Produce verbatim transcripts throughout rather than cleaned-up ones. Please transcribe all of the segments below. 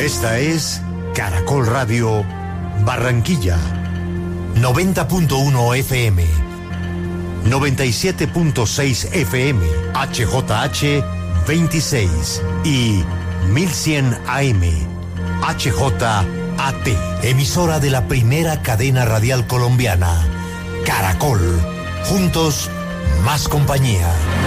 Esta es Caracol Radio Barranquilla, noventa punto uno F M, noventa y siete punto seis F M, H J H veintiséis y mil cien A M, H J A T, emisora de la primera cadena radial colombiana, Caracol. Juntos, más compañía.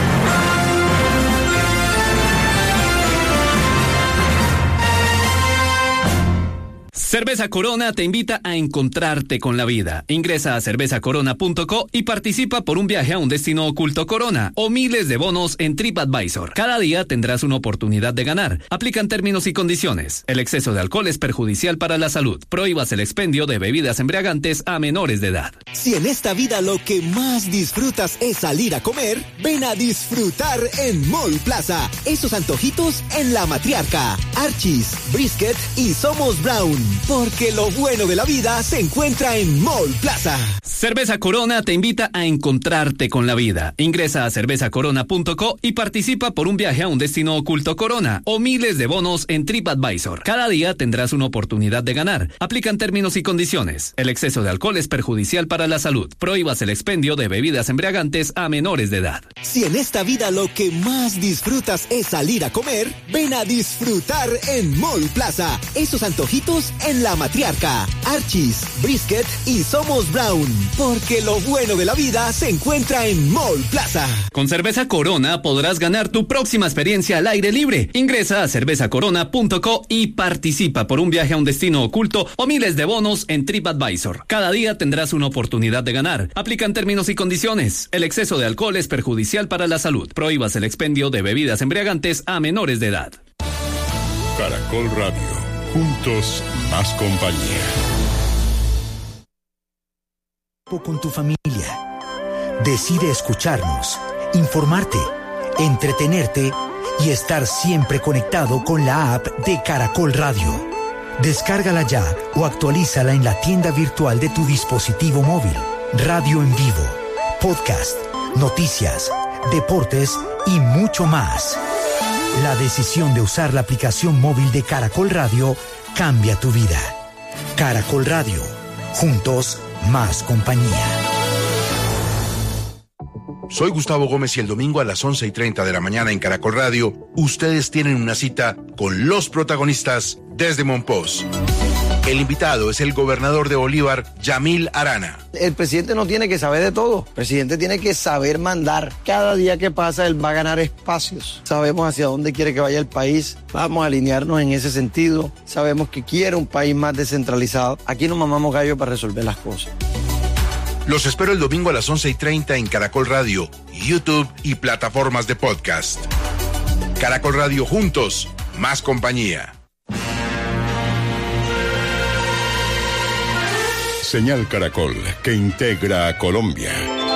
Cerveza Corona te invita a encontrarte con la vida. Ingresa a cerveza corona punto co y participa por un viaje a un destino oculto Corona o miles de bonos en TripAdvisor. Cada día tendrás una oportunidad de ganar. Aplican términos y condiciones. El exceso de alcohol es perjudicial para la salud. Prohíbas el expendio de bebidas embriagantes a menores de edad. Si en esta vida lo que más disfrutas es salir a comer, ven a disfrutar en Mall Plaza. Esos antojitos en La Matriarca, Archie's, Brisket y Somos Brown. Porque lo bueno de la vida se encuentra en Mall Plaza. Cerveza Corona te invita a encontrarte con la vida. Ingresa a cerveza corona punto co y participa por un viaje a un destino oculto Corona o miles de bonos en TripAdvisor. Cada día tendrás una oportunidad de ganar. Aplican términos y condiciones. El exceso de alcohol es perjudicial para la salud. Prohíbas el expendio de bebidas embriagantes a menores de edad. Si en esta vida lo que más disfrutas es salir a comer, ven a disfrutar en Mall Plaza. Esos antojitos en La Matriarca, Archie's, Brisket y Somos Brown. Porque lo bueno de la vida se encuentra en Mall Plaza. Con Cerveza Corona podrás ganar tu próxima experiencia al aire libre. Ingresa a cerveza corona punto co y participa por un viaje a un destino oculto o miles de bonos en TripAdvisor. Cada día tendrás una oportunidad de ganar. Aplican términos y condiciones. El exceso de alcohol es perjudicial para la salud. Prohíbas el expendio de bebidas embriagantes a menores de edad. Caracol Radio. Juntos, más compañía. Con tu familia. Decide escucharnos, informarte, entretenerte y estar siempre conectado con la app de Caracol Radio. Descárgala ya o actualízala en la tienda virtual de tu dispositivo móvil. Radio en vivo, podcast, noticias, deportes y mucho más. La decisión de usar la aplicación móvil de Caracol Radio cambia tu vida. Caracol Radio. Juntos, más compañía. Soy Gustavo Gómez y el domingo a las once y treinta de la mañana en Caracol Radio, ustedes tienen una cita con los protagonistas desde Monpós. El invitado es el gobernador de Bolívar, Yamil Arana. El presidente no tiene que saber de todo. El presidente tiene que saber mandar. Cada día que pasa, él va a ganar espacios. Sabemos hacia dónde quiere que vaya el país. Vamos a alinearnos en ese sentido. Sabemos que quiere un país más descentralizado. Aquí no mamamos gallo para resolver las cosas. Los espero el domingo a las once y treinta en Caracol Radio, YouTube y plataformas de podcast. Caracol Radio, juntos, más compañía. Señal Caracol, que integra a Colombia.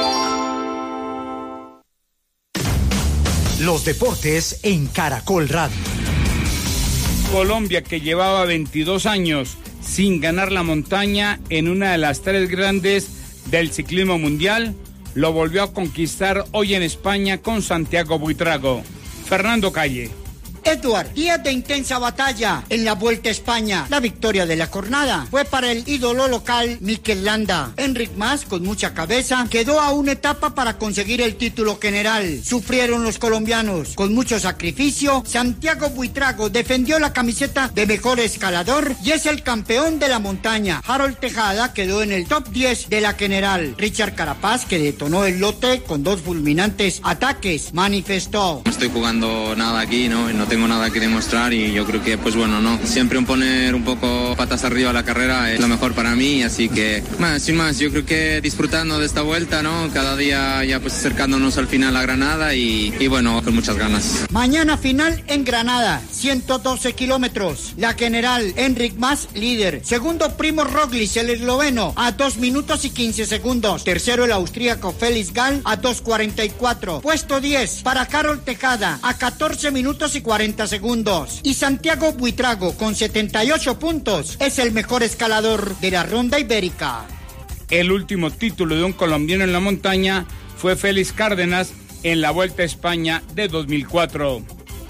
Los deportes en Caracol Radio. Colombia, que llevaba veintidós años sin ganar la montaña en una de las tres grandes del ciclismo mundial, lo volvió a conquistar hoy en España con Santiago Buitrago. Fernando Calle. Edward, días de intensa batalla en la Vuelta a España. La victoria de la jornada fue para el ídolo local Mikel Landa. Enric Mas, con mucha cabeza, quedó a una etapa para conseguir el título general. Sufrieron los colombianos. Con mucho sacrificio, Santiago Buitrago defendió la camiseta de mejor escalador y es el campeón de la montaña. Harold Tejada quedó en el top diez de la general. Richard Carapaz, que detonó el lote con dos fulminantes ataques, manifestó: no estoy jugando nada aquí, ¿no? No tengo nada que demostrar y yo creo que, pues bueno, no, siempre un poner un poco patas arriba a la carrera es lo mejor para mí, así que, más, sin más, yo creo que disfrutando de esta vuelta, ¿no? Cada día ya pues acercándonos al final a Granada y, y bueno, con muchas ganas. Mañana final en Granada, ciento doce kilómetros. La general, Enric Mas, líder. Segundo, Primo Roglic, el esloveno, a dos minutos y quince segundos. Tercero, el austríaco Felix Gall, a dos cuarenta y cuatro. Puesto diez para Harold Tejada, a catorce minutos y cuarenta segundos. Y Santiago Buitrago, con setenta y ocho puntos, es el mejor escalador de la ronda ibérica. El último título de un colombiano en la montaña fue Félix Cárdenas en la Vuelta a España de dos mil cuatro.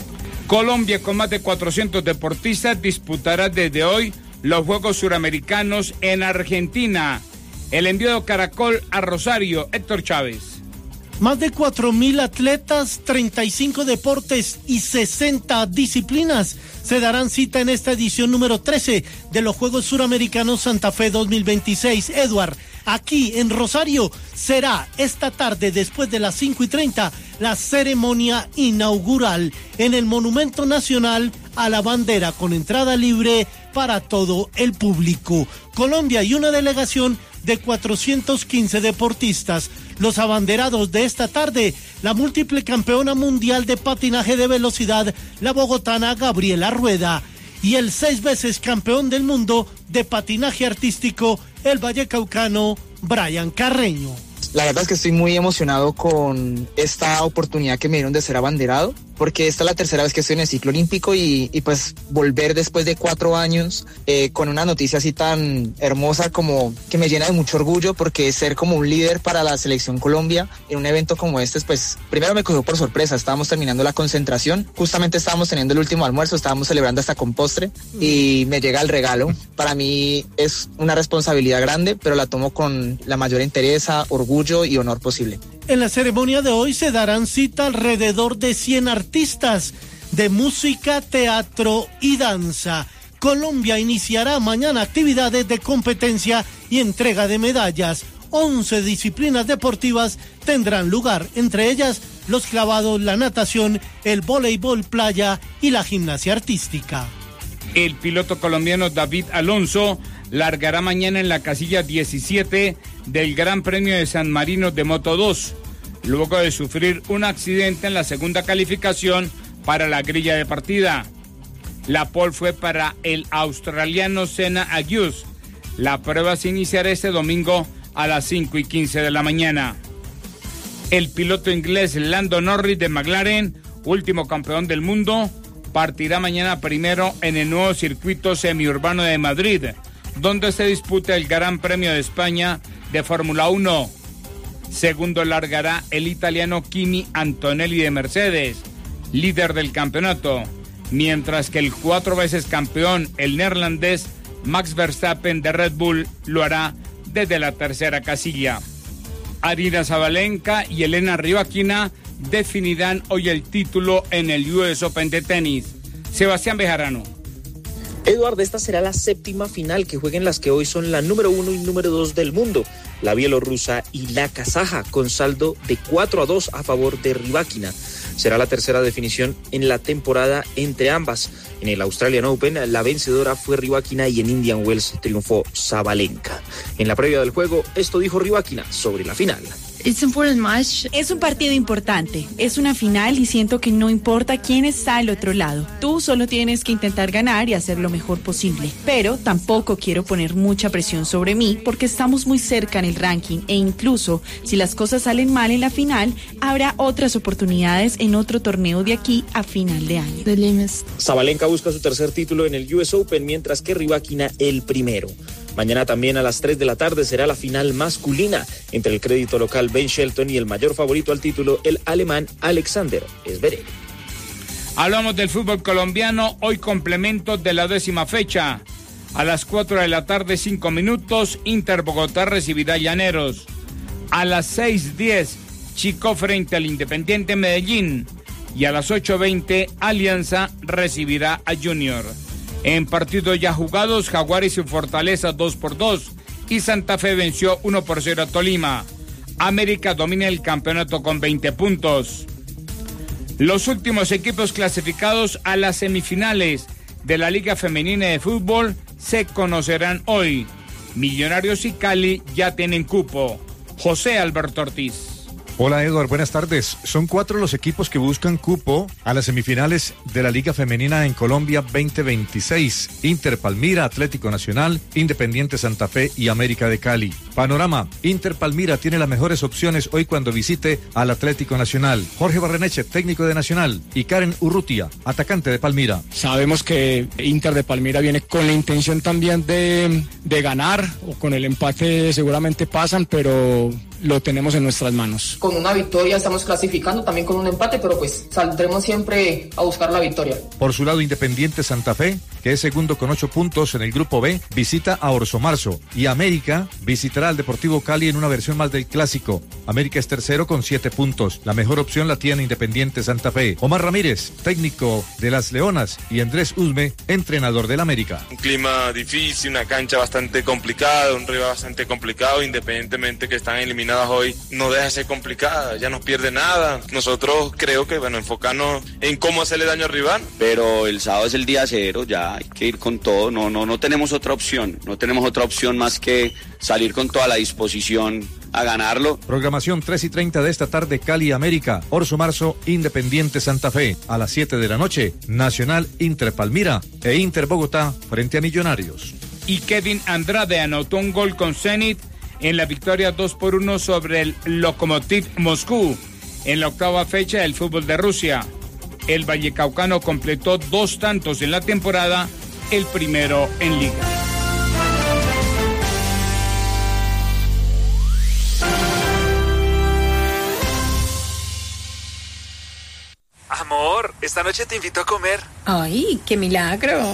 Colombia, con más de cuatrocientos deportistas, disputará desde hoy los Juegos Suramericanos en Argentina. El envío de Caracol a Rosario, Héctor Chávez. Más de cuatro mil atletas, treinta y cinco deportes y sesenta disciplinas se darán cita en esta edición número trece de los Juegos Suramericanos Santa Fe dos mil veintiséis. Eduard, aquí en Rosario será esta tarde, después de las cinco y treinta, la ceremonia inaugural en el Monumento Nacional a la Bandera, con entrada libre para todo el público. Colombia y una delegación de cuatrocientos quince deportistas. Los abanderados de esta tarde, la múltiple campeona mundial de patinaje de velocidad, la bogotana Gabriela Rueda, y el seis veces campeón del mundo de patinaje artístico, el vallecaucano Brian Carreño. La verdad es que estoy muy emocionado con esta oportunidad que me dieron de ser abanderado, porque esta es la tercera vez que estoy en el ciclo olímpico y, y pues volver después de cuatro años eh, con una noticia así tan hermosa, como que me llena de mucho orgullo, porque ser como un líder para la selección Colombia en un evento como este, pues primero me cogió por sorpresa. Estábamos terminando la concentración, justamente estábamos teniendo el último almuerzo, estábamos celebrando hasta con postre y me llega el regalo. Para mí es una responsabilidad grande, pero la tomo con la mayor entereza, orgullo y honor posible. En la ceremonia de hoy se darán cita alrededor de cien artistas de música, teatro y danza. Colombia iniciará mañana actividades de competencia y entrega de medallas. once disciplinas deportivas tendrán lugar, entre ellas los clavados, la natación, el voleibol playa y la gimnasia artística. El piloto colombiano David Alonso largará mañana en la casilla diecisiete del Gran Premio de San Marino de Moto dos, luego de sufrir un accidente en la segunda calificación para la grilla de partida. La pole fue para el australiano Senna Agius. La prueba se iniciará este domingo a las cinco y quince de la mañana. El piloto inglés Lando Norris de McLaren, último campeón del mundo, partirá mañana primero en el nuevo circuito semiurbano de Madrid, donde se disputa el Gran Premio de España de Fórmula uno. Segundo largará el italiano Kimi Antonelli de Mercedes, líder del campeonato, mientras que el cuatro veces campeón, el neerlandés Max Verstappen de Red Bull, lo hará desde la tercera casilla. Aryna Sabalenka y Elena Rybakina definirán hoy el título en el U S Open de tenis. Sebastián Bejarano. Eduardo, esta será la séptima final que jueguen las que hoy son la número uno y número dos del mundo, la bielorrusa y la kazaja, con saldo de cuatro a dos a favor de Rybakina. Será la tercera definición en la temporada entre ambas. En el Australian Open, la vencedora fue Rybakina y en Indian Wells triunfó Sabalenka. En la previa del juego, esto dijo Rybakina sobre la final. Es un partido importante, es una final y siento que no importa quién está al otro lado. Tú solo tienes que intentar ganar y hacer lo mejor posible. Pero tampoco quiero poner mucha presión sobre mí porque estamos muy cerca en el ranking e incluso si las cosas salen mal en la final, habrá otras oportunidades en otro torneo de aquí a final de año. Sabalenka busca su tercer título en el U S Open, mientras que Rybakina el primero. Mañana también a las tres de la tarde será la final masculina entre el crédito local Ben Shelton y el mayor favorito al título, el alemán Alexander Zverev. Hablamos del fútbol colombiano, hoy complemento de la décima fecha. A las cuatro de la tarde, cinco minutos, Inter Bogotá recibirá a Llaneros. A las seis diez, Chico frente al Independiente Medellín. Y a las ocho veinte, Alianza recibirá a Junior. En partidos ya jugados, Jaguares y Fortaleza dos por dos y Santa Fe venció uno por cero a Tolima. América domina el campeonato con veinte puntos. Los últimos equipos clasificados a las semifinales de la Liga Femenina de Fútbol se conocerán hoy. Millonarios y Cali ya tienen cupo. José Alberto Ortiz. Hola Eduardo, buenas tardes. Son cuatro los equipos que buscan cupo a las semifinales de la Liga Femenina en Colombia veinte veintiséis. Inter Palmira, Atlético Nacional, Independiente Santa Fe y América de Cali. Panorama: Inter Palmira tiene las mejores opciones hoy cuando visite al Atlético Nacional. Jorge Barreneche, técnico de Nacional, y Karen Urrutia, atacante de Palmira. Sabemos que Inter de Palmira viene con la intención también de, de ganar, o con el empate seguramente pasan, pero lo tenemos en nuestras manos. Con una victoria estamos clasificando, también con un empate, pero pues saldremos siempre a buscar la victoria. Por su lado, Independiente Santa Fe, que es segundo con ocho puntos en el grupo B, visita a Orso Marzo, y América visitará al Deportivo Cali en una versión más del clásico. América es tercero con siete puntos. La mejor opción la tiene Independiente Santa Fe. Omar Ramírez, técnico de las Leonas, y Andrés Usme, entrenador del América. Un clima difícil, una cancha bastante complicada, un rival bastante complicado, independientemente que están eliminadas hoy, no deja de ser complicada, ya no pierde nada. Nosotros creo que, bueno, enfocarnos en cómo hacerle daño al rival. Pero el sábado es el día cero, ya hay que ir con todo, no, no, no tenemos otra opción, no tenemos otra opción más que salir con toda la disposición a ganarlo. Programación tres y treinta de esta tarde, Cali América, Orso Marzo, Independiente Santa Fe. A las siete de la noche, Nacional Inter Palmira e Inter Bogotá frente a Millonarios. Y Kevin Andrade anotó un gol con Zenit en la victoria dos por uno sobre el Lokomotiv Moscú en la octava fecha del fútbol de Rusia. El vallecaucano completó dos tantos en la temporada, el primero en liga. Amor, esta noche te invito a comer. Ay, qué milagro.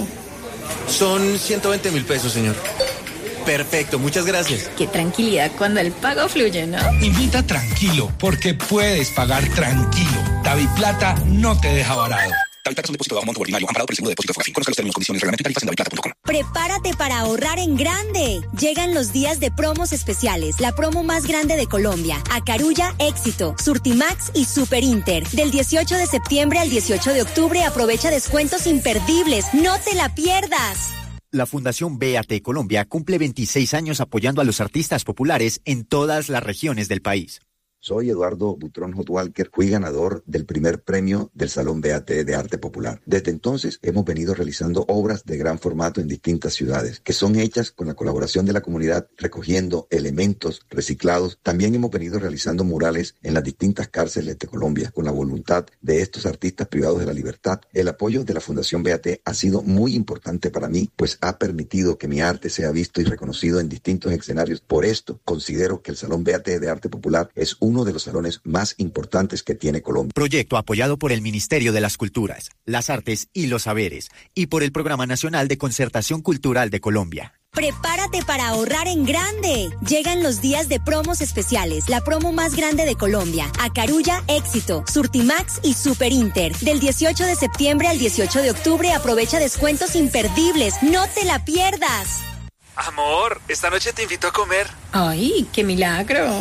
Son ciento veinte mil pesos, señor. Perfecto, muchas gracias. Qué tranquilidad cuando el pago fluye, ¿no? Invita tranquilo, porque puedes pagar tranquilo. DaviPlata no te deja varado. DaviPlata es un depósito de bajo monto ordinario, amparado por el seguro de depósito Fogafín. Conozca los términos, condiciones, reglamento y tarifas en daviplata punto com. Prepárate para ahorrar en grande. Llegan los días de promos especiales, la promo más grande de Colombia. Acarulla, Éxito, Surtimax y Super Inter. Del dieciocho de septiembre al dieciocho de octubre aprovecha descuentos imperdibles. No te la pierdas. La Fundación B A T Colombia cumple veintiséis años apoyando a los artistas populares en todas las regiones del país. Soy Eduardo Butrón Hot Walker, fui ganador del primer premio del Salón B A T de Arte Popular. Desde entonces hemos venido realizando obras de gran formato en distintas ciudades, que son hechas con la colaboración de la comunidad, recogiendo elementos reciclados. También hemos venido realizando murales en las distintas cárceles de Colombia, con la voluntad de estos artistas privados de la libertad. El apoyo de la Fundación B A T ha sido muy importante para mí, pues ha permitido que mi arte sea visto y reconocido en distintos escenarios. Por esto, considero que el Salón B A T de Arte Popular es uno de los salones más importantes que tiene Colombia. Proyecto apoyado por el Ministerio de las Culturas, las Artes y los Saberes y por el Programa Nacional de Concertación Cultural de Colombia. Prepárate para ahorrar en grande. Llegan los días de promos especiales, la promo más grande de Colombia. Acarulla, Éxito, Surtimax y Super Inter. Del dieciocho de septiembre al dieciocho de octubre aprovecha descuentos imperdibles. No te la pierdas. Amor, esta noche te invito a comer. Ay, qué milagro.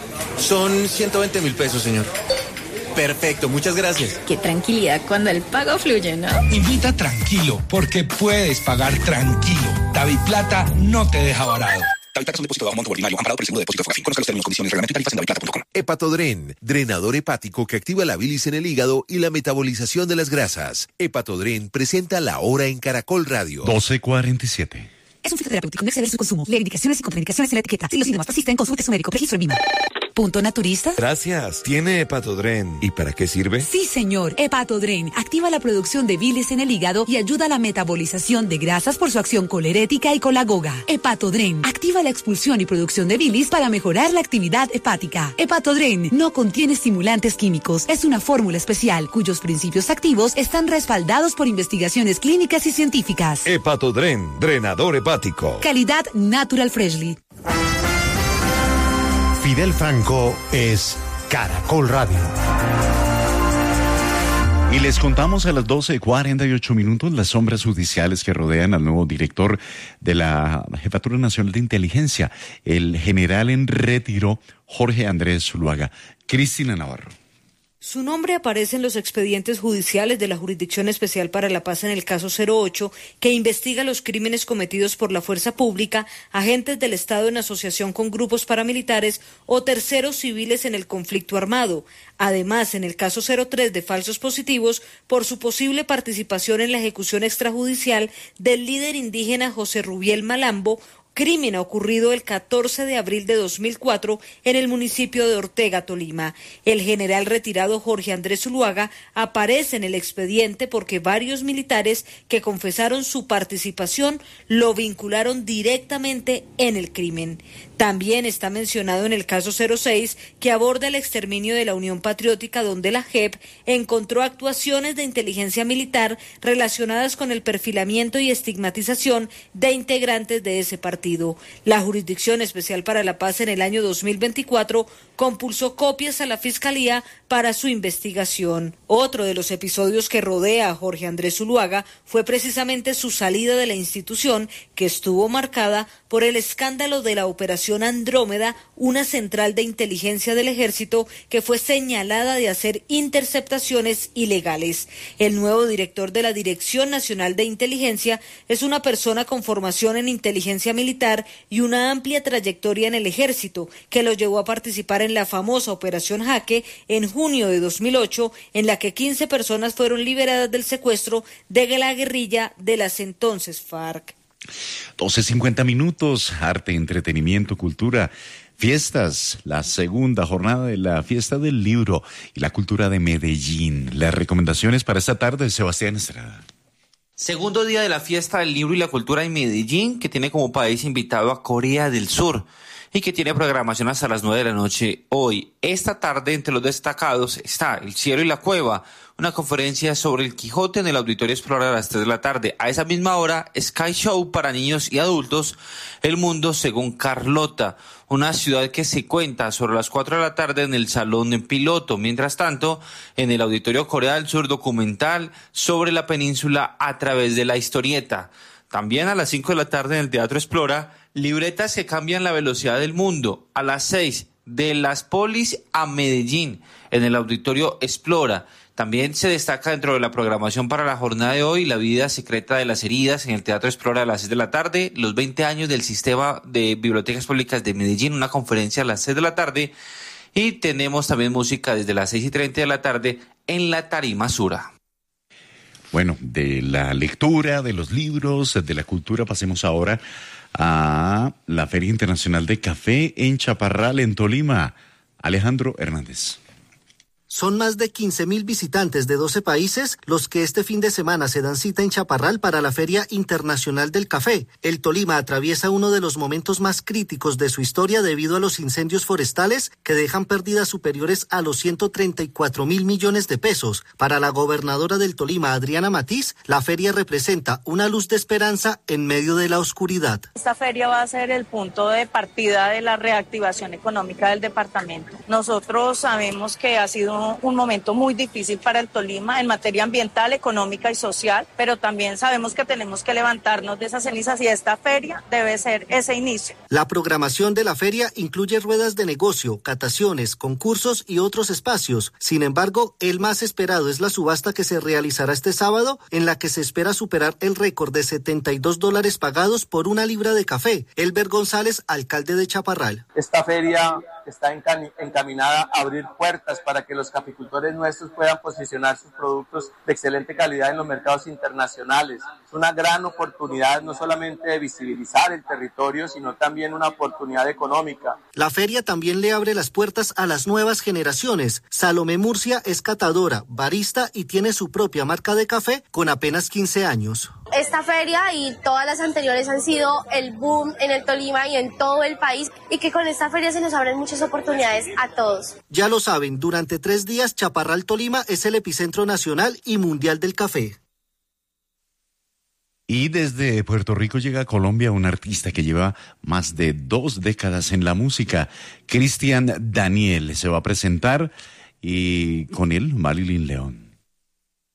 Son ciento veinte mil pesos, señor. Perfecto, muchas gracias. Qué tranquilidad cuando el pago fluye, ¿no? Invita tranquilo, porque puedes pagar tranquilo. DaviPlata no te deja varado. DaviPlata es un depósito de bajo monto ordinario, amparado por el seguro de depósito Fogafín. Conozca los términos, condiciones, reglamento y tarifas en daviplata punto com. Hepatodren, drenador hepático que activa la bilis en el hígado y la metabolización de las grasas. Hepatodren presenta La Hora en Caracol Radio. doce cuarenta y siete. Es un fitoterapéutico, no exceder su consumo. Lee indicaciones y contraindicaciones en la etiqueta. Si los síntomas persisten, consulte a su médico. Registro en Vima. ¿Punto naturista? Gracias. ¿Tiene Hepatodren? ¿Y para qué sirve? Sí, señor. Hepatodren activa la producción de bilis en el hígado y ayuda a la metabolización de grasas por su acción colerética y colagoga. Hepatodren activa la expulsión y producción de bilis para mejorar la actividad hepática. Hepatodren no contiene estimulantes químicos. Es una fórmula especial cuyos principios activos están respaldados por investigaciones clínicas y científicas. Hepatodren, drenador hepático. Calidad Natural Freshly. Fidel Franco es Caracol Radio. Y les contamos a las doce cuarenta y ocho minutos las sombras judiciales que rodean al nuevo director de la Jefatura Nacional de Inteligencia, el general en retiro Jorge Andrés Zuluaga. Cristina Navarro. Su nombre aparece en los expedientes judiciales de la Jurisdicción Especial para la Paz en el caso cero ocho, que investiga los crímenes cometidos por la fuerza pública, agentes del Estado en asociación con grupos paramilitares o terceros civiles en el conflicto armado. Además, en el caso cero tres de falsos positivos, por su posible participación en la ejecución extrajudicial del líder indígena José Rubiel Malambo, crimen ocurrido el catorce de abril de dos mil cuatro en el municipio de Ortega, Tolima. El general retirado Jorge Andrés Zuluaga aparece en el expediente porque varios militares que confesaron su participación lo vincularon directamente en el crimen. También está mencionado en el caso cero seis, que aborda el exterminio de la Unión Patriótica, donde la J E P encontró actuaciones de inteligencia militar relacionadas con el perfilamiento y estigmatización de integrantes de ese partido. La Jurisdicción Especial para la Paz en el año dos mil veinticuatro compulsó copias a la Fiscalía para su investigación. Otro de los episodios que rodea a Jorge Andrés Zuluaga fue precisamente su salida de la institución, que estuvo marcada por el escándalo de la Operación Andrómeda, una central de inteligencia del Ejército que fue señalada de hacer interceptaciones ilegales. El nuevo director de la Dirección Nacional de Inteligencia es una persona con formación en inteligencia militar y una amplia trayectoria en el Ejército, que lo llevó a participar en la famosa Operación Jaque en junio de dos mil ocho, en la que quince personas fueron liberadas del secuestro de la guerrilla de las entonces FARC. doce cincuenta minutos, arte, entretenimiento, cultura, fiestas, la segunda jornada de la Fiesta del Libro y la Cultura de Medellín. Las recomendaciones para esta tarde, Sebastián Estrada. Segundo día de la Fiesta del Libro y la Cultura en Medellín, que tiene como país invitado a Corea del Sur y que tiene programación hasta las nueve de la noche hoy. Esta tarde, entre los destacados, está El Cielo y la Cueva, una conferencia sobre el Quijote en el Auditorio Explora a las tres de la tarde. A esa misma hora, Sky Show para niños y adultos, El Mundo según Carlota, una ciudad que se cuenta sobre las cuatro de la tarde en el Salón en Piloto. Mientras tanto, en el Auditorio Corea del Sur, documental sobre la península a través de la historieta. También a las cinco de la tarde en el Teatro Explora, libretas que cambian la velocidad del mundo. A las seis, de Las Polis a Medellín, en el Auditorio Explora. También se destaca dentro de la programación para la jornada de hoy La vida secreta de las heridas en el Teatro Explora a las seis de la tarde, los veinte años del Sistema de Bibliotecas Públicas de Medellín, una conferencia a las seis de la tarde, y tenemos también música desde las seis y treinta de la tarde en la Tarima Sura. Bueno, de la lectura, de los libros, de la cultura, pasemos ahora a la Feria Internacional de Café en Chaparral, en Tolima. Alejandro Hernández. Son más de quince mil visitantes de doce países los que este fin de semana se dan cita en Chaparral para la Feria Internacional del Café. El Tolima atraviesa uno de los momentos más críticos de su historia debido a los incendios forestales que dejan pérdidas superiores a los ciento treinta y cuatro mil millones de pesos. Para la gobernadora del Tolima, Adriana Matiz, la feria representa una luz de esperanza en medio de la oscuridad. Esta feria va a ser el punto de partida de la reactivación económica del departamento. Nosotros sabemos que ha sido un momento muy difícil para el Tolima en materia ambiental, económica y social, pero también sabemos que tenemos que levantarnos de esas cenizas y esta feria debe ser ese inicio. La programación de la feria incluye ruedas de negocio, cataciones, concursos y otros espacios. Sin embargo, el más esperado es la subasta que se realizará este sábado, en la que se espera superar el récord de setenta y dos dólares pagados por una libra de café. Elber González, alcalde de Chaparral. Esta feria está encaminada a abrir puertas para que los caficultores nuestros puedan posicionar sus productos de excelente calidad en los mercados internacionales. Es una gran oportunidad no solamente de visibilizar el territorio, sino también una oportunidad económica. La feria también le abre las puertas a las nuevas generaciones. Salomé Murcia es catadora, barista y tiene su propia marca de café con apenas quince años. Esta feria y todas las anteriores han sido el boom en el Tolima y en todo el país, y que con esta feria se nos abren muchas oportunidades a todos. Ya lo saben, durante tres días Chaparral Tolima es el epicentro nacional y mundial del café. Y desde Puerto Rico llega a Colombia un artista que lleva más de dos décadas en la música. Cristian Daniel se va a presentar y con él Marilyn León.